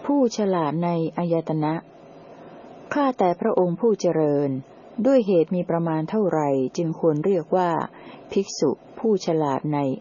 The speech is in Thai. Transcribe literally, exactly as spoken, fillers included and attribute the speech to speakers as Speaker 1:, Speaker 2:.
Speaker 1: ผู้ฉลาดในอายตนะข้าแต่พระองค์ผู้เจริญด้วยเหตุมีประมาณเท่าไหร่จึงควรเรียกว่าภิกษุผู้ฉลาดใน